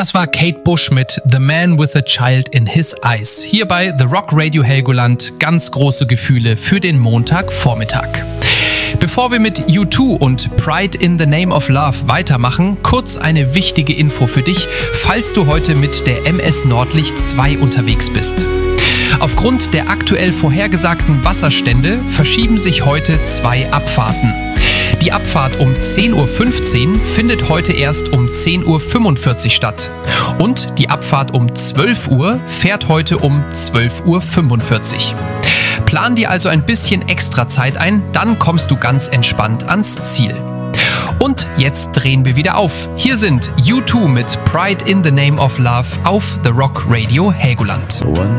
Das war Kate Bush mit The Man with a Child in His Eyes. Hier bei The Rock Radio Helgoland ganz große Gefühle für den Montagvormittag. Bevor wir mit U2 und Pride in the Name of Love weitermachen, kurz eine wichtige Info für dich, falls du heute mit der MS Nordlicht 2 unterwegs bist. Aufgrund der aktuell vorhergesagten Wasserstände verschieben sich heute 2 Abfahrten. Die Abfahrt um 10.15 Uhr findet heute erst um 10.45 Uhr statt. Und die Abfahrt um 12 Uhr fährt heute um 12.45 Uhr. Plan dir also ein bisschen extra Zeit ein, dann kommst du ganz entspannt ans Ziel. Und jetzt drehen wir wieder auf. Hier sind U2 mit Pride in the Name of Love auf The Rock Radio Helgoland. One